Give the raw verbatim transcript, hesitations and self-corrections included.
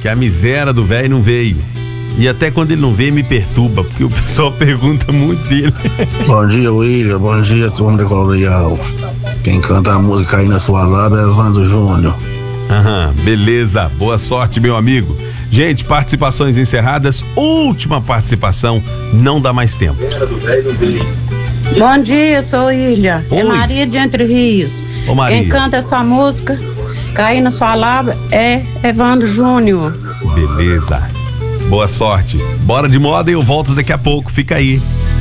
que a miséria do velho não veio. E até quando ele não veio, me perturba, porque o pessoal pergunta muito dele. Bom dia, William. Bom dia, turma da Colonial. Quem canta a música aí na sua lada é Evandro Júnior. Aham, beleza. Boa sorte, meu amigo. Gente, participações encerradas. Última participação, não dá mais tempo. Bom dia, sou Ilha. Oi. É Maria de Entre Rios. Ô, Maria. Quem canta essa música, cair na sua lábia, é Evandro Júnior. Beleza. Boa sorte. Bora de moda e eu volto daqui a pouco. Fica aí.